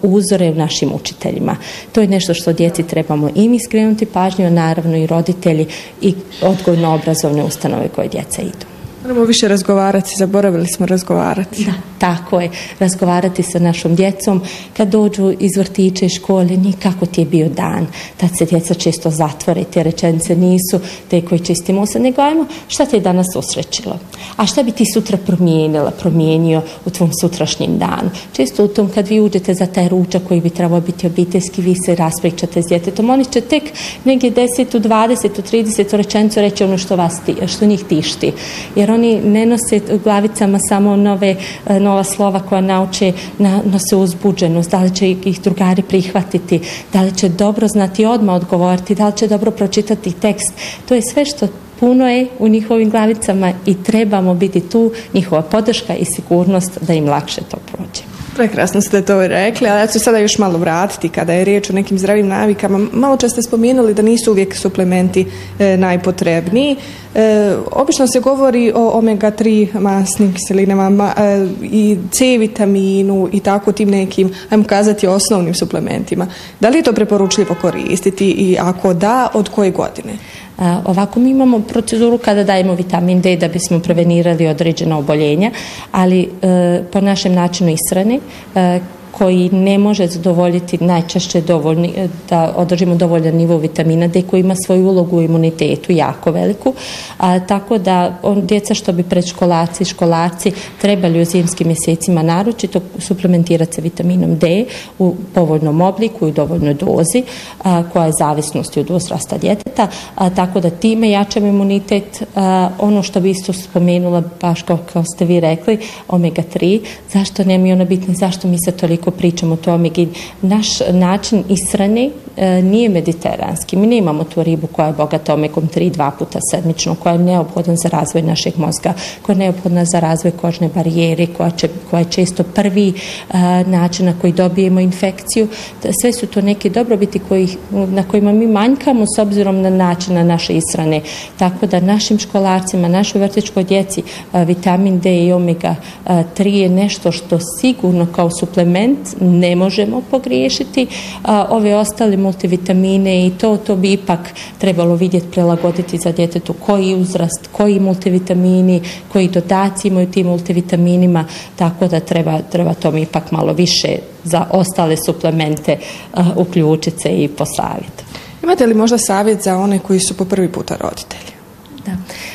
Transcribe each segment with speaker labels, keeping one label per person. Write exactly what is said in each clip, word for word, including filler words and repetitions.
Speaker 1: uzore u našim učiteljima. To je nešto što djeci trebamo i mi skrenuti pažnju, naravno i roditelji i odgojno-obrazovne ustanove koje djeca idu.
Speaker 2: Moramo više razgovarati, zaboravili smo razgovarati.
Speaker 1: Da, tako je. Razgovarati sa našom djecom. Kad dođu iz vrtića i škole, nikako ti je bio dan. Tad se djeca često zatvore i te rečenice nisu te koji čistimo se, nego ajmo šta te je danas usrećilo. A šta bi ti sutra promijenila, promijenio u tvom sutrašnjem danu. Često u tom kad vi uđete za taj ručak koji bi trebao biti obiteljski, vi se raspričate s djetetom. Oni će tek negdje deset, dvadeset, trideset rečenicu reći ono što, vas ti, što njih tišti. Jer oni ne nose u glavicama samo nove, nova slova koja nauče, na, nose uzbuđenost, da li će ih drugari prihvatiti, da li će dobro znati odmah odgovoriti, da li će dobro pročitati tekst. To je sve što puno je u njihovim glavicama i trebamo biti tu, njihova podrška i sigurnost da im lakše to prođe.
Speaker 2: Prekrasno ste to rekli, ali ja ću sada još malo vratiti kada je riječ o nekim zdravim navikama. Malo često ste spomenuli da nisu uvijek suplementi e, najpotrebniji. E, obično se govori o omega tri masnim kiselinama ma, e, i C vitaminu i tako tim nekim, ajmo kazati, osnovnim suplementima. Da li je to preporučljivo koristiti i ako da, od koje godine?
Speaker 1: A, ovako mi imamo proceduru kada dajemo vitamin D da bismo prevenirali određena oboljenja, ali e, po našem načinu ishrane e, koji ne može zadovoljiti najčešće dovoljni, da održimo dovoljan nivo vitamina D koji ima svoju ulogu u imunitetu jako veliku, a, tako da on, djeca što bi predškolarci i školarci trebali u zimskim mjesecima naročito suplementirati sa vitaminom D u povoljnom obliku i u dovoljnoj dozi a, koja je zavisnosti od uzrasta djeteta, a, tako da time jačamo imunitet. A, ono što bi isto spomenula, baš kao, kao ste vi rekli, omega tri, zašto ne mi je ono bitno, zašto mi se toliko pričamo o tome. Naš način ishrane e, nije mediteranski. Mi nemamo tu ribu koja je bogata omegom tri dva puta sedmično, koja je neophodna za razvoj našeg mozga, koja je neophodna za razvoj kožne barijere, koja, će, koja je često prvi e, način na koji dobijemo infekciju. Sve su to neke dobrobiti koji, na kojima mi manjkamo s obzirom na način na naše ishrane. Tako da našim školarcima, našoj vrtićkoj djeci e, vitamin D i omega tri je nešto što sigurno kao suplement ne možemo pogriješiti. A, ove ostale multivitamine i to, to bi ipak trebalo vidjeti, prilagoditi za djetetu koji uzrast, koji multivitamini, koji dodaci imaju tim multivitaminima, tako da treba, treba to mi ipak malo više za ostale suplemente a, uključiti se i posavjeti.
Speaker 2: Imate li možda savjet za one koji su po prvi puta roditelji?
Speaker 1: Da.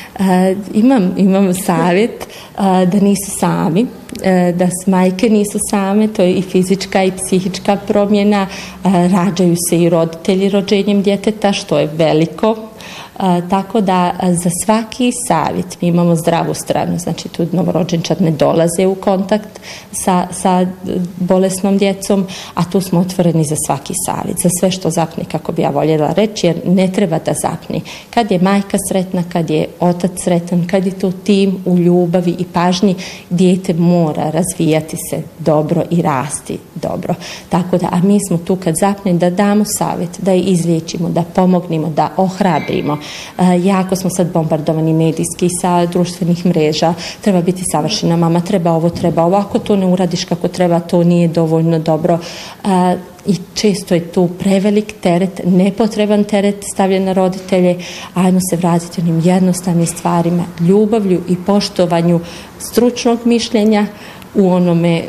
Speaker 1: A, imam, imam savjet a, da nisu sami, a, da majke nisu same, to je i fizička i psihička promjena, a, rađaju se i roditelji rođenjem djeteta, što je veliko. A, tako da a, za svaki savjet mi imamo zdravu stranu, znači tu novorođenčad ne dolaze u kontakt sa, sa bolesnom djecom, a tu smo otvoreni za svaki savjet, za sve što zapne, kako bi ja voljela reći, jer ne treba da zapne. Kad je majka sretna, kad je otac sretan, kad je to tim u ljubavi i pažnji, dijete mora razvijati se dobro i rasti dobro. Tako da, a mi smo tu kad zapne da damo savjet, da je izliječimo, da pomognemo, da ohrabrimo. Uh, jako smo sad bombardovani medijski sa društvenih mreža, treba biti savršena mama, treba ovo, treba ovo, ako to ne uradiš kako treba, to nije dovoljno dobro. Uh, I često je tu prevelik teret, nepotreban teret stavljen na roditelje, ajmo se vratiti onim jednostavnim stvarima, ljubavlju i poštovanju stručnog mišljenja u onome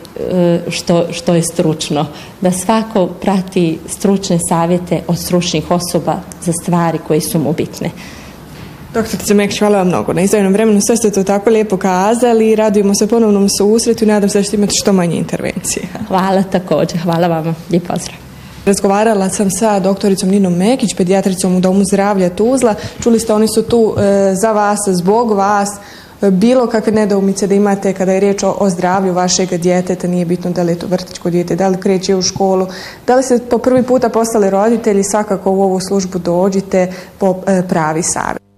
Speaker 1: što, što je stručno. Da svako prati stručne savjete od stručnih osoba za stvari koje su mu bitne.
Speaker 2: Doktorice Mekić, hvala vam mnogo na izdvojenom vremenu. Sve ste to tako lijepo kazali. Radujemo se ponovnom susretu i nadam se da ćete imati što manje intervencije.
Speaker 1: Hvala također. Hvala vama. Lijep pozdrav.
Speaker 2: Razgovarala sam sa doktoricom Ninom Mekić, pedijatricom u Domu zdravlja Tuzla. Čuli ste, oni su tu e, za vas, zbog vas. Bilo kakve nedoumice da imate kada je riječ o, o zdravlju vašeg djeteta, nije bitno da li je to vrtićko dijete, da li kreće u školu, da li ste po prvi puta postali roditelji, svakako u ovu službu dođite po e, pravi savjet.